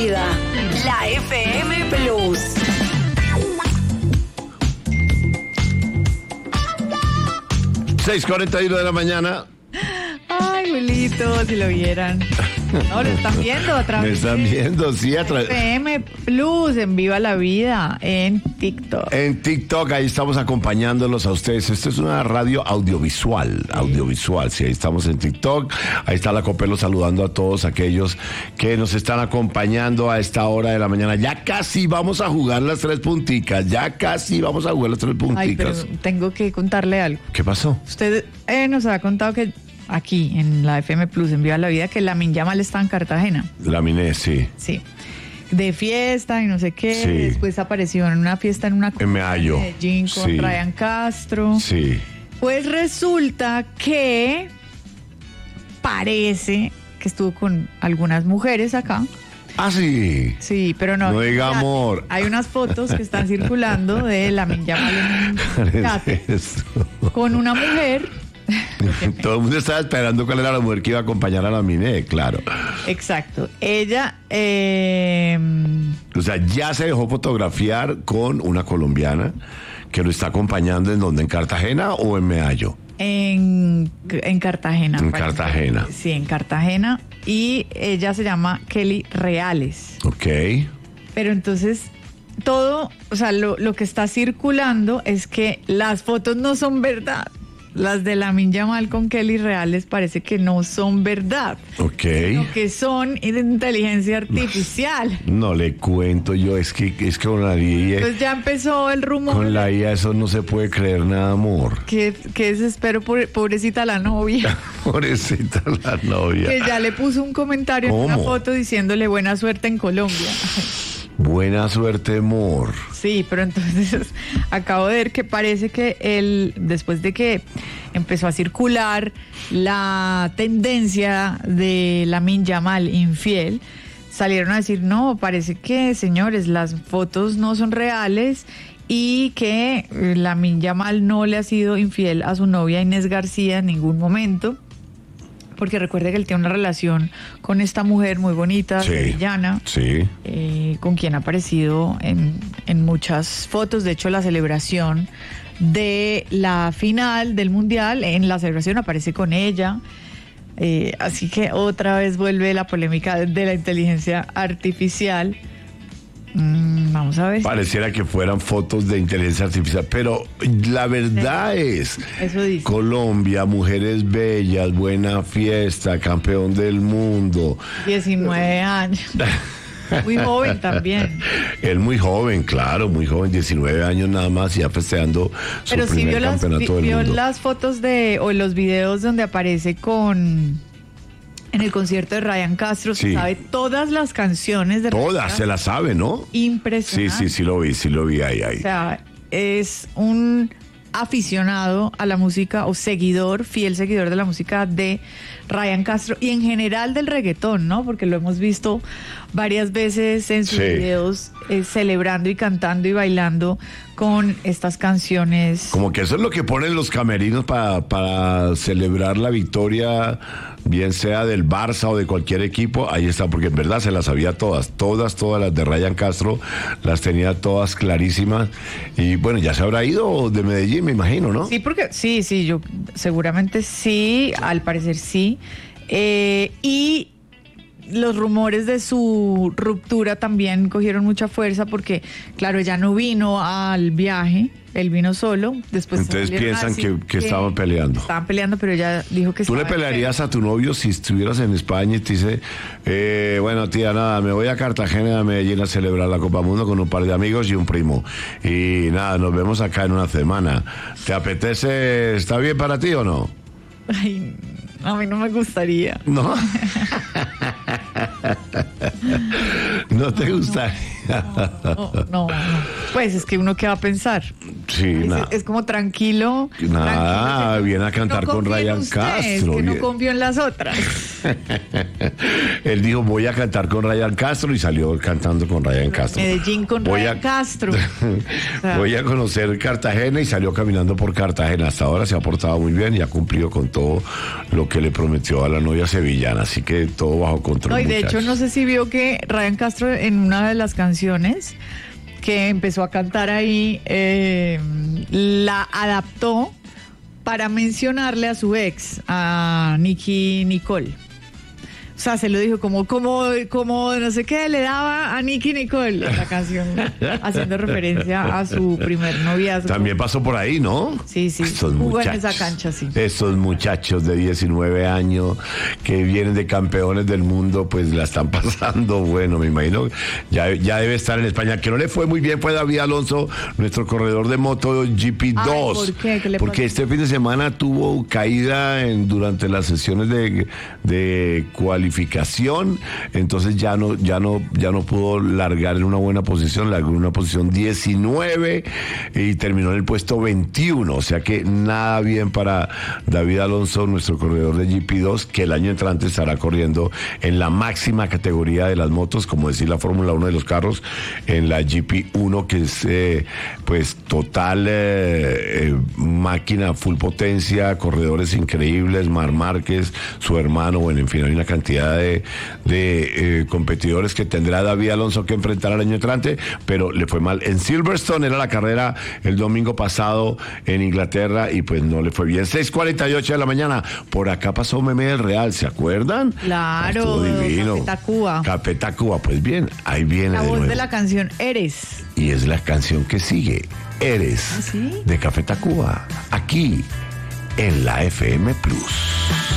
vida. La FM Plus. (6:41 de la mañana). Ay, Julito, si lo vieran. No, lo están viendo a través. Me están viendo, sí, a través. FM Plus, en Viva la Vida, en TikTok. En TikTok, ahí estamos acompañándolos a ustedes. Esto es una radio audiovisual, sí, ahí estamos en TikTok. Ahí está la Copelo saludando a todos aquellos que nos están acompañando a esta hora de la mañana. Ya casi vamos a jugar las 3 punticas, Ay, pero tengo que contarle algo. ¿Qué pasó? Usted nos ha contado que aquí, en la FM Plus, en Viva la Vida, que Lamine Yamal está en Cartagena. Lamine, sí. Sí. De fiesta y no sé qué. Sí. Después apareció en una fiesta en una En Medallo. Medellín con Sí. Ryan Castro. Sí. Pues resulta que parece que estuvo con algunas mujeres acá. Ah, sí. Sí, pero no. No diga amor. Hay unas fotos que están circulando de Lamine Yamal en un yate con una mujer. Todo el mundo estaba esperando cuál era la mujer que iba a acompañar a Lamine, claro. Exacto. Ella, O sea, ya se dejó fotografiar con una colombiana que lo está acompañando ¿en dónde? ¿En Cartagena o en Medallo? en Cartagena. En parece. Cartagena. Sí, en Cartagena. Y ella se llama Kelly Reales. Ok. Pero entonces, todo, o sea, lo que está circulando es que las fotos no son verdad. Las de Lamine Yamal con Kelly Reales parece que no son verdad. Ok. Sino que son de inteligencia artificial. No le cuento yo, es que con la IA, Entonces ya empezó el rumor. con la IA eso no se puede creer nada, amor. Que desespero, pobrecita la novia. Pobrecita la novia. Que ya le puso un comentario en una ¿Cómo? foto diciéndole buena suerte en Colombia. Buena suerte, amor. Sí, pero entonces acabo de ver que parece que él, después de que empezó a circular la tendencia de Lamine Yamal infiel, salieron a decir, no, parece que, señores, las fotos no son reales y que Lamine Yamal no le ha sido infiel a su novia Inés García en ningún momento. Porque recuerde que él tiene una relación con esta mujer muy bonita, Sí. sevillana, Sí. con quien ha aparecido en muchas fotos. De hecho, la celebración de la final del Mundial, en la celebración aparece con ella. Así que otra vez vuelve la polémica de la inteligencia artificial. Vamos a ver. Pareciera que fueran fotos de inteligencia artificial, pero la verdad es, Eso dice. Colombia, mujeres bellas, buena fiesta, campeón del mundo. 19 años. Muy joven también. Él muy joven, claro, muy joven, 19 años nada más, y ya festejando su Pero sí primer vio campeonato del mundo. las fotos o los videos donde aparece en el concierto de Ryan Castro. Sí. Se sabe todas las canciones de Ryan Todas, Castro. se las sabe, ¿no? Impresionante. Sí lo vi ahí. O sea, es un aficionado a la música o fiel seguidor de la música de Ryan Castro y en general del reggaetón, ¿no? Porque lo hemos visto varias veces en sus Sí. videos celebrando y cantando y bailando con estas canciones. Como que eso es lo que ponen los camerinos para celebrar la victoria, bien sea del Barça o de cualquier equipo. Ahí está, porque en verdad se las sabía todas las de Ryan Castro, las tenía todas clarísimas. Y bueno, ya se habrá ido de Medellín, me imagino, ¿no? Sí, porque sí, yo seguramente sí, al parecer sí. Y los rumores de su ruptura también cogieron mucha fuerza porque, claro, ella no vino al viaje, él vino solo. Después Entonces salieron a piensan decir que estaban peleando. Estaban peleando, pero ella dijo que ¿Tú le estaba pelearías a tu novio si estuvieras en España y te dice, bueno, tía, nada, me voy a Cartagena, a Medellín a celebrar la Copa Mundo con un par de amigos y un primo? Y nada, nos vemos acá en una semana. ¿Te apetece? ¿Está bien para ti o no? Ay, a mí no me gustaría. ¿No? ¿No te gustaría? No. Pues es que uno qué va a pensar. Sí, nada. Es como tranquilo. Nada, tranquilo, viene a cantar no con confío en Ryan usted, Castro. que no Bien. confío en las otras. Él dijo, voy a cantar con Ryan Castro y salió cantando con Ryan Castro. Medellín con Ryan Castro. Voy a conocer Cartagena y salió caminando por Cartagena. Hasta ahora se ha portado muy bien y ha cumplido con todo lo que le prometió a la novia sevillana. Así que todo bajo control. No, y de muchachos. hecho, no sé si vio que Ryan Castro en una de las canciones que empezó a cantar ahí, la adaptó para mencionarle a su ex, a Nicki Nicole. O sea, se lo dijo como no sé qué le daba a Nicki Nicole la canción, haciendo referencia a su primer noviazgo. También pasó por ahí, ¿no? Sí, jugó en esa cancha, sí. Esos muchachos de 19 años que vienen de campeones del mundo, pues la están pasando. Bueno, me imagino, ya debe estar en España. Que no le fue muy bien fue David Alonso, nuestro corredor de moto GP2. Ay, ¿por qué? ¿Qué le Porque pasó? este fin de semana tuvo caída durante las sesiones de cualificación, entonces ya no pudo largar en una buena posición, largó en una posición 19 y terminó en el puesto 21, o sea que nada bien para David Alonso, nuestro corredor de GP2, que el año entrante estará corriendo en la máxima categoría de las motos, como decir la Fórmula 1 de los carros, en la GP1, que es pues total máquina, full potencia, corredores increíbles, Marc Márquez, su hermano, bueno, en fin, hay una cantidad de competidores que tendrá David Alonso que enfrentar al año entrante, pero le fue mal en Silverstone. Era la carrera el domingo pasado en Inglaterra y pues no le fue bien. 6:48 de la mañana, por acá pasó Meme del Real, ¿se acuerdan? Claro, Estuvo divino. Café Tacuba. Café Tacuba, pues bien, ahí viene La de voz nuevo. de la canción Eres. Y es la canción que sigue, Eres, ¿Ah, sí? de Café Tacuba, aquí en la FM Plus.